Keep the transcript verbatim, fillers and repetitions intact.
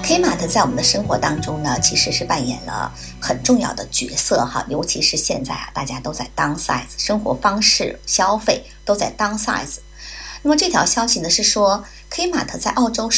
Kmart 在我们的生活当中呢，其实是扮演了很重要的角色哈，尤其是现在啊，大家都在 downsize， 生活方式、消费都在 downsize。那么这条消息呢是说 Kmart 在澳洲